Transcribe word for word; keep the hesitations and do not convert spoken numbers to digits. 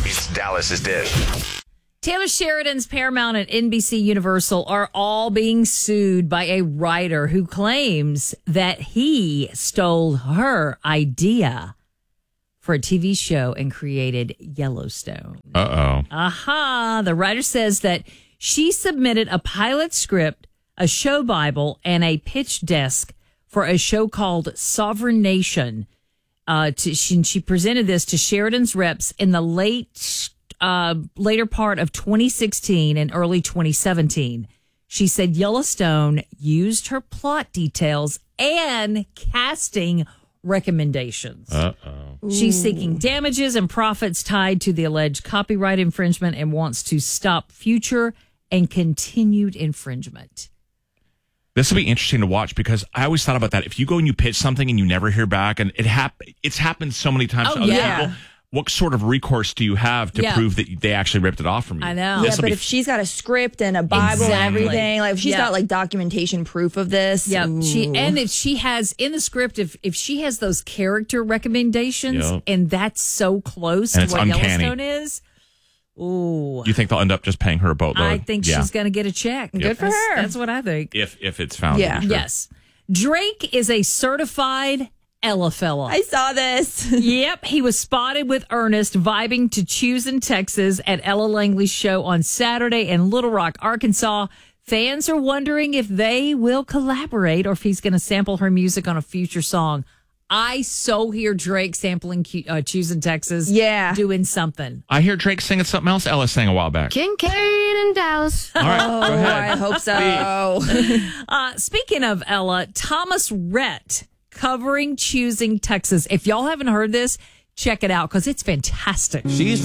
It's Dallas's Dish. Taylor Sheridan's Paramount and N B C Universal are all being sued by a writer who claims that he stole her idea for a T V show and created Yellowstone. Uh-oh. Aha. The writer says that she submitted a pilot script, a show Bible, and a pitch desk for a show called Sovereign Nation. Uh, to, she, she presented this to Sheridan's reps in the late uh, later part of twenty sixteen and early twenty seventeen. She said Yellowstone used her plot details and casting recommendations. Uh-oh. She's seeking damages and profits tied to the alleged copyright infringement and wants to stop future and continued infringement. This will be interesting to watch because I always thought about that. If you go and you pitch something and you never hear back, and it hap- it's happened so many times Oh, to other yeah. people, what sort of recourse do you have to Yeah. prove that they actually ripped it off from you? I know. This Yeah, will but be if she's got a script and a Bible Exactly. and everything, like if she's Yeah. got like documentation proof of this. Yeah, she ooh. and if she has in the script, if if she has those character recommendations, Yep. and that's so close And to it's what uncanny. Yellowstone is, ooh, You think they'll end up just paying her a boatload? I think Yeah. she's going to get a check. Good for That's- her. That's what I think. If if it's found. Yeah. to be true. Yes, Drake is a certified Ella fella. I saw this. Yep, he was spotted with Ernest vibing to Choosing Texas at Ella Langley's show on Saturday in Little Rock, Arkansas. Fans are wondering if they will collaborate or if he's going to sample her music on a future song. I so hear Drake sampling uh, Choosing Texas. Yeah. Doing something. I hear Drake singing something else Ella sang a while back. Kincaid in Dallas. All right, Oh, go ahead. I hope so. Uh, speaking of Ella, Thomas Rhett covering Choosing Texas. If y'all haven't heard this, check it out because it's fantastic. She's